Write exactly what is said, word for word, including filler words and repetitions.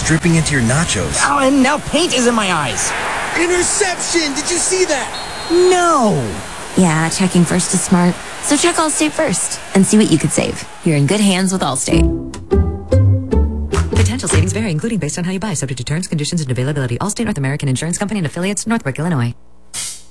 dripping into your nachos. Oh, and now paint is in my eyes. Interception! Did you see that? No! Yeah, checking first is smart. So check Allstate first and see what you could save. You're in good hands with Allstate. Potential savings vary, including based on how you buy, subject to terms, conditions, and availability. Allstate North American Insurance Company and affiliates, Northbrook, Illinois.